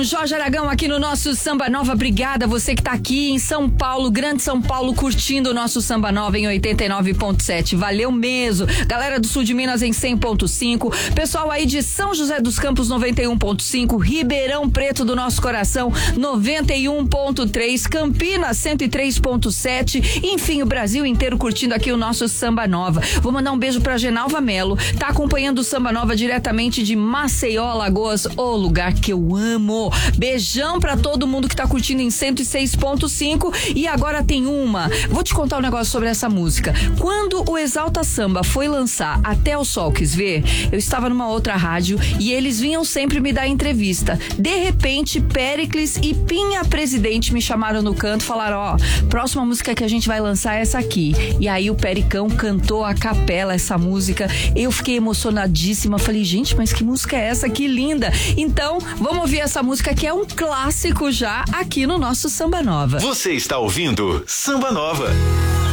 Jorge Aragão aqui no nosso Samba Nova. Obrigada você que tá aqui em São Paulo, Grande São Paulo, curtindo o nosso Samba Nova em 89.7. Valeu mesmo. Galera do sul de Minas em 100.5. Pessoal aí de São José dos Campos 91.5. Ribeirão Preto do nosso coração 91.3. Campinas 103.7. Enfim, o Brasil inteiro curtindo aqui o nosso Samba Nova. Vou mandar um beijo pra Genalva Melo. Tá acompanhando o Samba Nova diretamente de Maceió, Alagoas, o lugar que eu amo. Beijão pra todo mundo que tá curtindo em 106.5. E agora tem uma. Vou te contar um negócio sobre essa música. Quando o Exalta Samba foi lançar Até o Sol Quis Ver, eu estava numa outra rádio e eles vinham sempre me dar entrevista. De repente, Péricles e Pinha Presidente me chamaram no canto, falaram, ó, próxima música que a gente vai lançar é essa aqui. E aí o Pericão cantou a capela essa música. Eu fiquei emocionadíssima. Falei, gente, mas que música é essa? Que linda. Então, vamos ouvir essa música que é um clássico já aqui no nosso Samba Nova. Você está ouvindo Samba Nova.